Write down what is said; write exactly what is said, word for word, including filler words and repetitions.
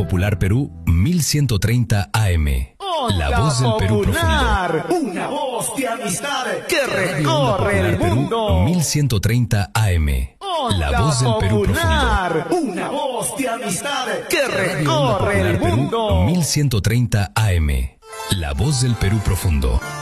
Popular Perú mil ciento treinta A M. La voz del Perú profundo. Una voz de amistad que recorre el mundo. mil ciento treinta A M. La voz del Perú profundo. Una voz de amistad que recorre el mundo. mil ciento treinta A M. La voz del Perú profundo.